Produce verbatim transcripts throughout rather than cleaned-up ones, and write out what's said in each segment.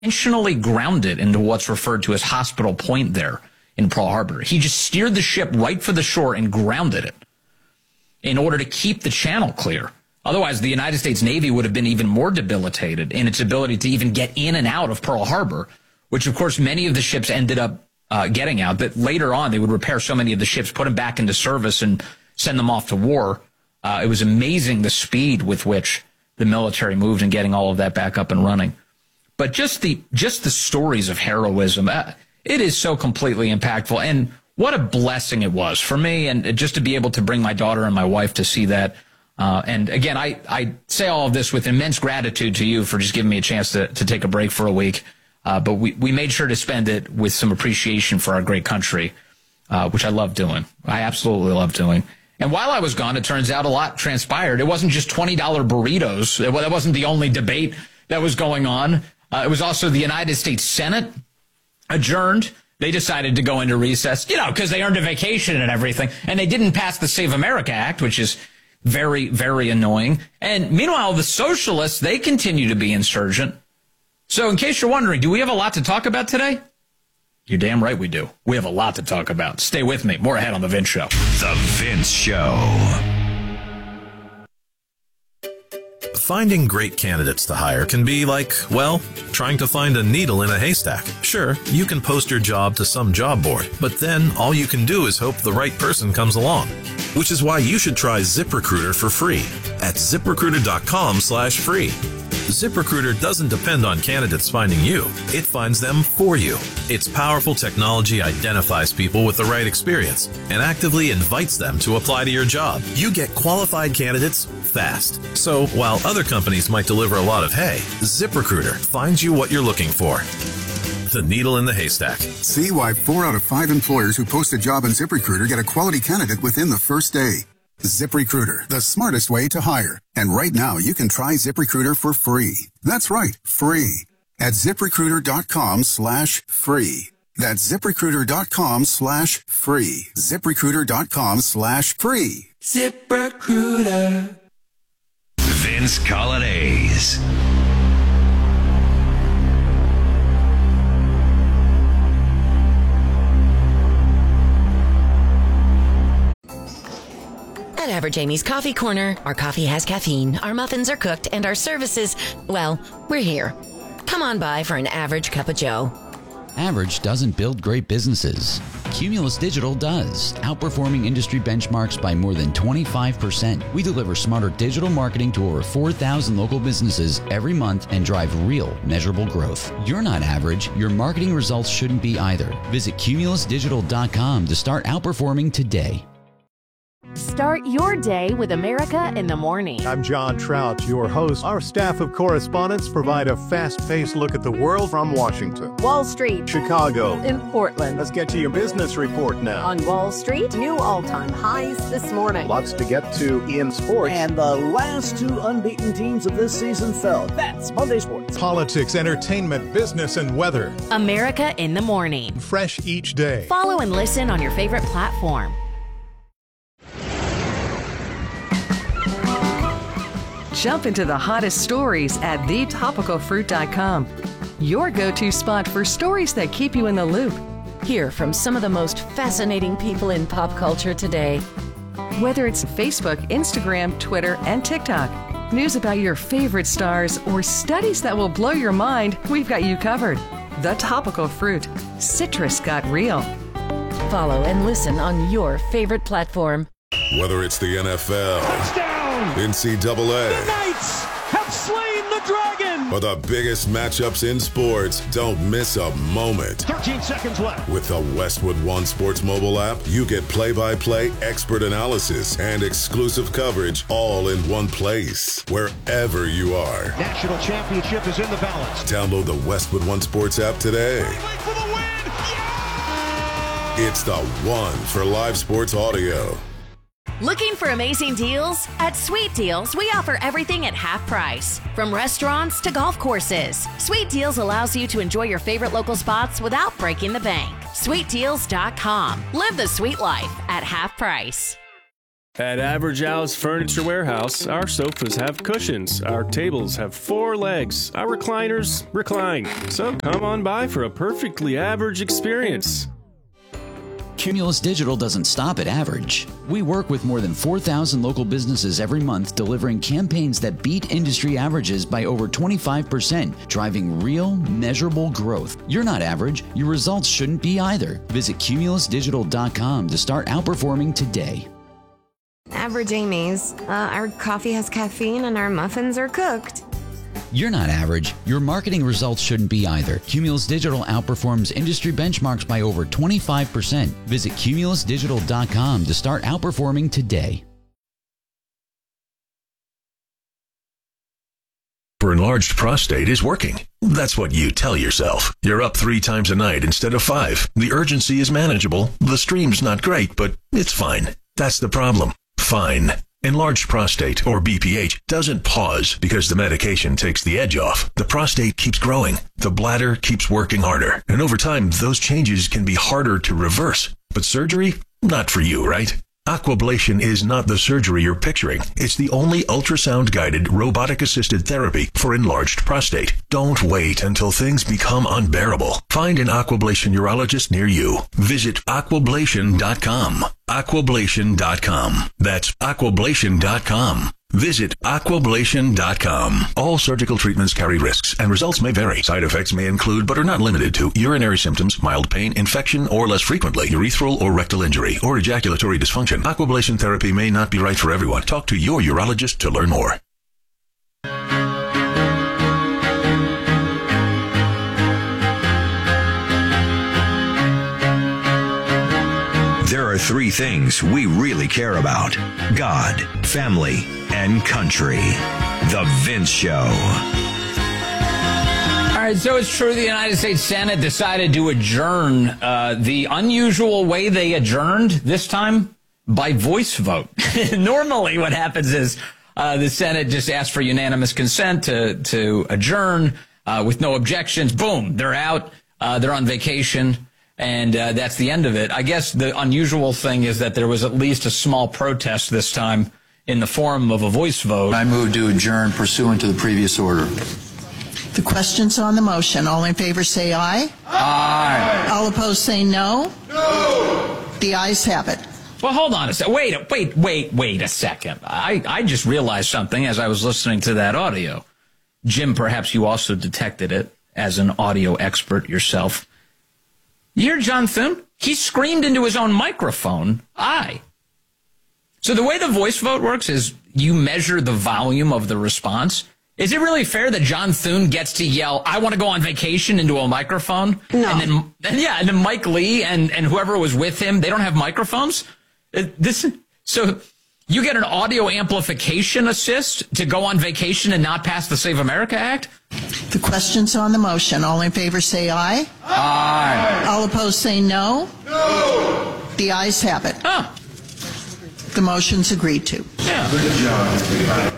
intentionally grounded into what's referred to as Hospital Point there in Pearl Harbor. He just steered the ship right for the shore and grounded it in order to keep the channel clear. Otherwise, the United States Navy would have been even more debilitated in its ability to even get in and out of Pearl Harbor, which, of course, many of the ships ended up uh, getting out. That later on, they would repair so many of the ships, put them back into service, and send them off to war. Uh, it was amazing the speed with which the military moved in getting all of that back up and running. But just the just the stories of heroism, uh, it is so completely impactful. And what a blessing it was for me, and just to be able to bring my daughter and my wife to see that. Uh, and again, I, I say all of this with immense gratitude to you for just giving me a chance to, to take a break for a week. Uh, but we, we made sure to spend it with some appreciation for our great country, uh, which I love doing. I absolutely love doing. And while I was gone, it turns out a lot transpired. It wasn't just twenty dollar burritos. It, that wasn't the only debate that was going on. Uh, it was also the United States Senate adjourned. They decided to go into recess, you know, because they earned a vacation and everything. And they didn't pass the Save America Act, which is very, very annoying. And meanwhile, the socialists, they continue to be insurgent. So in case you're wondering, do we have a lot to talk about today? You're damn right we do. We have a lot to talk about. Stay with me. More ahead on The Vince Show. The Vince Show. Finding great candidates to hire can be like, well, trying to find a needle in a haystack. Sure, you can post your job to some job board, but then all you can do is hope the right person comes along. Which is why you should try ZipRecruiter for free at ZipRecruiter.com slash free. ZipRecruiter doesn't depend on candidates finding you. It finds them for you. Its powerful technology identifies people with the right experience and actively invites them to apply to your job. You get qualified candidates fast. So while other companies might deliver a lot of hay, ZipRecruiter finds you what you're looking for. The needle in the haystack. See why four out of five employers who post a job on ZipRecruiter get a quality candidate within the first day. ZipRecruiter, the smartest way to hire. And right now, you can try ZipRecruiter for free. That's right, free. At ZipRecruiter.com slash free. That's ZipRecruiter.com slash free. ZipRecruiter.com slash free. ZipRecruiter. Vince Colonnese. At Average Amy's Coffee Corner, our coffee has caffeine, our muffins are cooked, and our services, well, we're here. Come on by for an average cup of joe. Average doesn't build great businesses. Cumulus Digital does, outperforming industry benchmarks by more than twenty-five percent. We deliver smarter digital marketing to over four thousand local businesses every month and drive real, measurable growth. You're not average. Your marketing results shouldn't be either. Visit Cumulus Digital dot com to start outperforming today. Start your day with America in the Morning. I'm John Trout, your host. Our staff of correspondents provide a fast-paced look at the world from Washington, Wall Street, Chicago, in Portland. Let's get to your business report now. On Wall Street, new all-time highs this morning. Lots to get to in sports. And the last two unbeaten teams of this season fell. That's Monday Sports. Politics, entertainment, business, and weather. America in the Morning. Fresh each day. Follow and listen on your favorite platform. Jump into the hottest stories at the topical fruit dot com. Your go-to spot for stories that keep you in the loop. Hear from some of the most fascinating people in pop culture today. Whether it's Facebook, Instagram, Twitter, and TikTok, news about your favorite stars, or studies that will blow your mind, we've got you covered. The Topical Fruit. Citrus got real. Follow and listen on your favorite platform. Whether it's the N F L, touchdown, N C double A, the Knights have slain the dragon, or the biggest matchups in sports, don't miss a moment. thirteen seconds left. With the Westwood One Sports mobile app, you get play-by-play, expert analysis, and exclusive coverage all in one place, wherever you are. National championship is in the balance. Download the Westwood One Sports app today. For the win. Yeah! It's the one for live sports audio. Looking for amazing deals? At Sweet Deals, we offer everything at half price. From restaurants to golf courses, Sweet Deals allows you to enjoy your favorite local spots without breaking the bank. Sweet Deals dot com. Live the sweet life at half price. At Average Al's Furniture Warehouse, our sofas have cushions, our tables have four legs, our recliners recline. So come on by for a perfectly average experience. Cumulus Digital doesn't stop at average. We work with more than four thousand local businesses every month, delivering campaigns that beat industry averages by over twenty-five percent, driving real, measurable growth. You're not average. Your results shouldn't be either. Visit cumulus digital dot com to start outperforming today. Average Amy's. Uh, our coffee has caffeine and our muffins are cooked. You're not average. Your marketing results shouldn't be either. Cumulus Digital outperforms industry benchmarks by over twenty-five percent. Visit cumulus digital dot com to start outperforming today. For enlarged prostate is working. That's what you tell yourself. You're up three times a night instead of five. The urgency is manageable. The stream's not great, but it's fine. That's the problem. Fine. Enlarged prostate, or B P H, doesn't pause because the medication takes the edge off. The prostate keeps growing. The bladder keeps working harder. And over time, those changes can be harder to reverse. But surgery? Not for you, right? Aquablation is not the surgery you're picturing. It's the only ultrasound-guided, robotic-assisted therapy for enlarged prostate. Don't wait until things become unbearable. Find an Aquablation urologist near you. Visit aquablation dot com. aquablation dot com. That's aquablation dot com. Visit aquablation dot com. All surgical treatments carry risks, and results may vary. Side effects may include, but are not limited to, urinary symptoms, mild pain, infection, or less frequently, urethral or rectal injury, or ejaculatory dysfunction. Aquablation therapy may not be right for everyone. Talk to your urologist to learn more. There are three things we really care about: God, family, and country. The Vince Show. All right, so it's true the United States Senate decided to adjourn uh, the unusual way they adjourned, this time by voice vote. Normally what happens is uh, the Senate just asks for unanimous consent to, to adjourn uh, with no objections. Boom, they're out. Uh, they're on vacation. And uh, that's the end of it. I guess the unusual thing is that there was at least a small protest this time in the form of a voice vote. I move to adjourn pursuant to the previous order. The question's on the motion. All in favor say aye. Aye. All opposed say no. No. The ayes have it. Well, hold on a second. Wait, wait, wait, wait a second. I, I just realized something as I was listening to that audio. Jim, perhaps you also detected it as an audio expert yourself. You hear John Thune? He screamed into his own microphone, aye. So the way the voice vote works is you measure the volume of the response. Is it really fair that John Thune gets to yell, I want to go on vacation, into a microphone? No. And then, and yeah, and then Mike Lee and, and whoever was with him, they don't have microphones? Uh, This, so you get an audio amplification assist to go on vacation and not pass the Save America Act? The question's on the motion. All in favor say aye. Aye. All opposed say no. No. The ayes have it. Huh. The motion's agreed to. Yeah. Good job.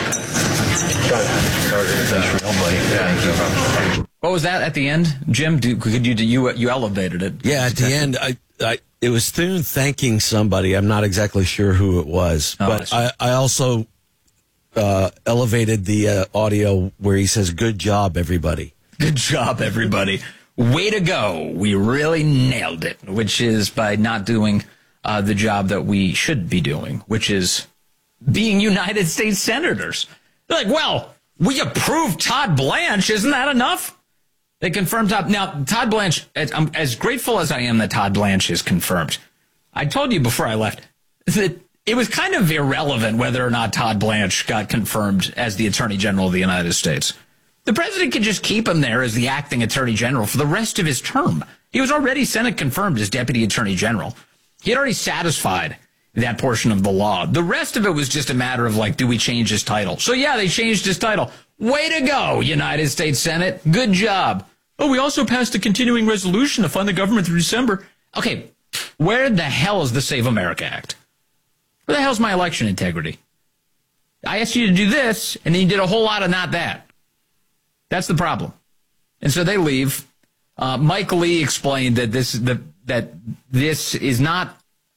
What was that at the end, Jim? Do, could you, you you elevated it? Yeah, at the end, I, I it was Thune thanking somebody. I'm not exactly sure who it was, Oh, but I, I also uh, elevated the uh, audio where he says, "Good job, everybody." Good job, everybody. Way to go. We really nailed it, which is by not doing uh, the job that we should be doing, which is being United States senators. They're like, well, we approved Todd Blanche. Isn't that enough? They confirmed Todd. Now, Todd Blanche, as, I'm as grateful as I am that Todd Blanche is confirmed. I told you before I left that it was kind of irrelevant whether or not Todd Blanche got confirmed as the Attorney General of the United States. The president could just keep him there as the acting Attorney General for the rest of his term. He was already Senate confirmed as Deputy Attorney General. He had already satisfied that portion of the law. The rest of it was just a matter of, like, do we change his title? So, yeah, they changed his title. Way to go, United States Senate. Good job. Oh, we also passed a continuing resolution to fund the government through December. Okay, where the hell is the Save America Act? Where the hell's my election integrity? I asked you to do this, and then you did a whole lot of not that. That's the problem. And so they leave. Uh, Mike Lee explained that this the, that this is not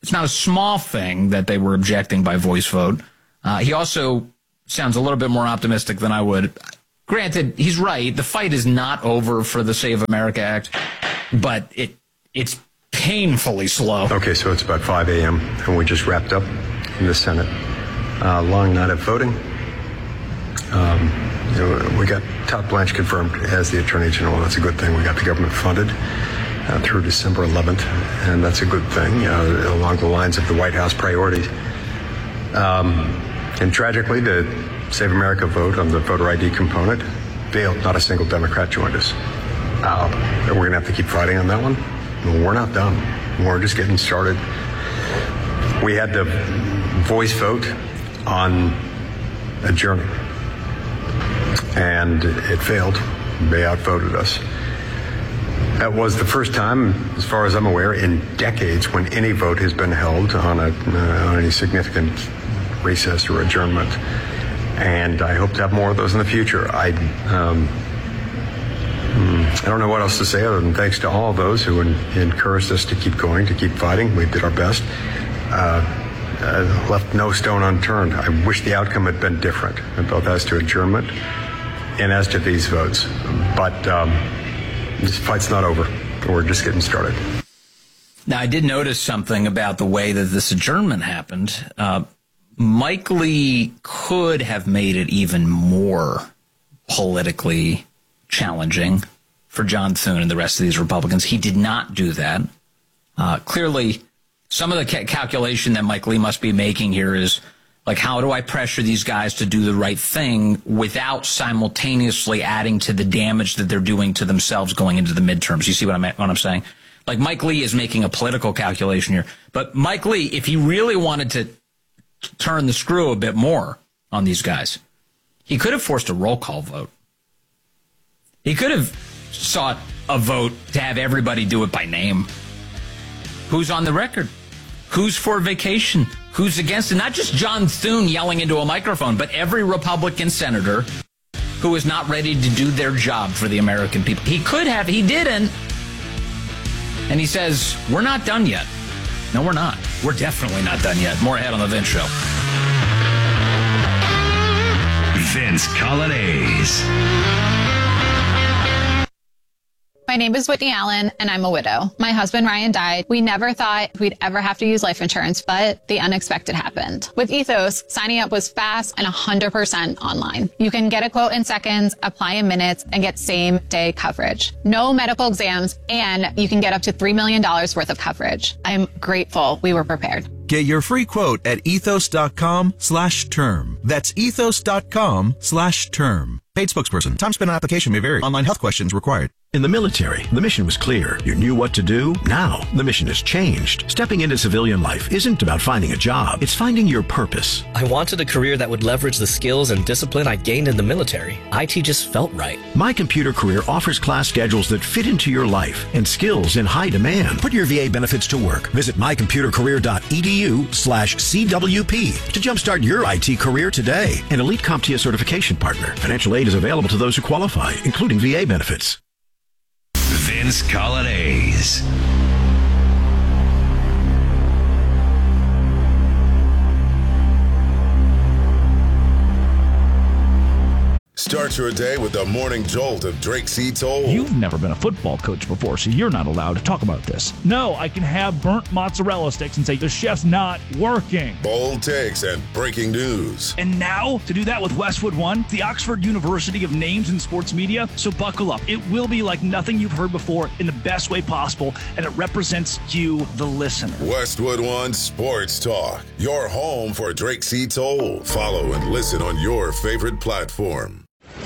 it's not a small thing that they were objecting by voice vote. Uh, he also sounds a little bit more optimistic than I would. Granted, he's right. The fight is not over for the Save America Act, but it it's painfully slow. Okay, so it's about five a.m., and we just wrapped up in the Senate. Uh, long night of voting. Um, you know, we got Todd Blanche confirmed as the Attorney General. That's a good thing. We got the government funded uh, through December eleventh, and that's a good thing, uh, along the lines of the White House priorities. Um, and tragically, the Save America vote on the voter I D component failed. Not a single Democrat joined us. Uh, we're going to have to keep fighting on that one. We're not done. We're just getting started. We had the voice vote on adjourning, and it failed. They outvoted us. That was the first time, as far as I'm aware, in decades when any vote has been held on, a, uh, on any significant recess or adjournment. And I hope to have more of those in the future. I, um, I don't know what else to say other than thanks to all of those who encouraged us to keep going, to keep fighting. We did our best. Uh, uh, left no stone unturned. I wish the outcome had been different, both as to adjournment and as to these votes. But um, this fight's not over. We're just getting started. Now, I did notice something about the way that this adjournment happened. Uh, Mike Lee could have made it even more politically challenging for John Thune and the rest of these Republicans. He did not do that. Uh, clearly, some of the ca- calculation that Mike Lee must be making here is, like, how do I pressure these guys to do the right thing without simultaneously adding to the damage that they're doing to themselves going into the midterms? You see what I'm, what I'm saying? Like, Mike Lee is making a political calculation here. But Mike Lee, if he really wanted to turn the screw a bit more on these guys, he could have forced a roll call vote. He could have sought a vote to have everybody do it by name. Who's on the record? Who's for vacation? Who's against it? Not just John Thune yelling into a microphone, but every Republican senator who is not ready to do their job for the American people. He could have, he didn't. And he says, we're not done yet. No, we're not. We're definitely not done yet. More ahead on the Vince Show. Vince Colonnese. My name is Whitney Allen, and I'm a widow. My husband, Ryan, died. We never thought we'd ever have to use life insurance, but the unexpected happened. With Ethos, signing up was fast and one hundred percent online. You can get a quote in seconds, apply in minutes, and get same-day coverage. No medical exams, and you can get up to three million dollars worth of coverage. I'm grateful we were prepared. Get your free quote at ethos.com slash term. That's ethos.com slash term. Paid spokesperson. Time spent on application may vary. Online health questions required. In the military, the mission was clear. You knew what to do. Now, the mission has changed. Stepping into civilian life isn't about finding a job. It's finding your purpose. I wanted a career that would leverage the skills and discipline I gained in the military. I T just felt right. My Computer Career offers class schedules that fit into your life and skills in high demand. Put your V A benefits to work. Visit mycomputercareer.edu slash CWP to jumpstart your I T career today. An Elite CompTIA certification partner. Financial aid is available to those who qualify, including V A benefits. Vince Colonnese. Start your day with the morning jolt of Drake C. Toll. You've never been a football coach before, so you're not allowed to talk about this. No, I can have burnt mozzarella sticks and say the chef's not working. Bold takes and breaking news. And now, to do that with Westwood One, the Oxford University of Names in Sports Media. So buckle up. It will be like nothing you've heard before in the best way possible, and it represents you, the listener. Westwood One Sports Talk, your home for Drake C. Toll. Follow and listen on your favorite platform.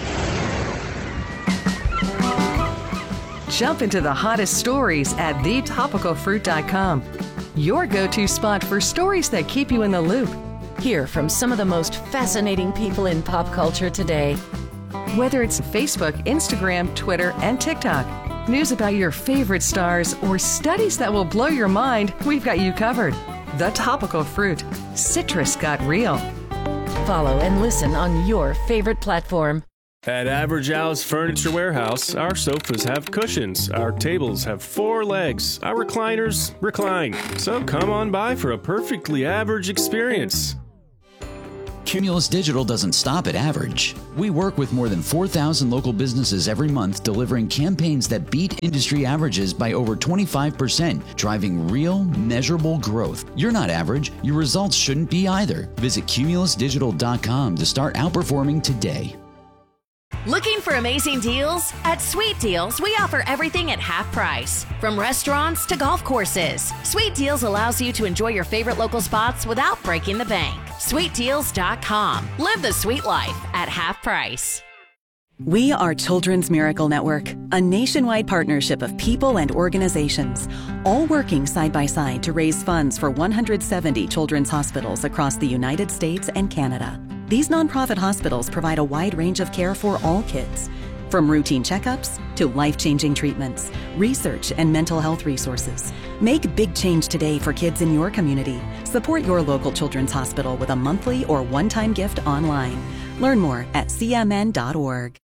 Jump into the hottest stories at the topical fruit dot com. Your go-to spot for stories that keep you in the loop. Hear from some of the most fascinating people in pop culture today. Whether it's Facebook, Instagram, Twitter, and TikTok, news about your favorite stars, or studies that will blow your mind, we've got you covered. The Topical Fruit. Citrus got real. Follow and listen on your favorite platform. At Average Al's Furniture Warehouse, our sofas have cushions, our tables have four legs, our recliners recline. So come on by for a perfectly average experience. Cumulus Digital doesn't stop at average. We work with more than four thousand local businesses every month, delivering campaigns that beat industry averages by over twenty-five percent, driving real, measurable growth. You're not average. Your results shouldn't be either. Visit cumulus digital dot com to start outperforming today. Looking for amazing deals? At Sweet Deals, we offer everything at half price. From restaurants to golf courses, Sweet Deals allows you to enjoy your favorite local spots without breaking the bank. sweet deals dot com. Live the sweet life at half price. We are Children's Miracle Network, a nationwide partnership of people and organizations, all working side by side to raise funds for one hundred seventy children's hospitals across the United States and Canada. These nonprofit hospitals provide a wide range of care for all kids, from routine checkups to life-changing treatments, research, and mental health resources. Make big change today for kids in your community. Support your local children's hospital with a monthly or one-time gift online. Learn more at c m n dot org.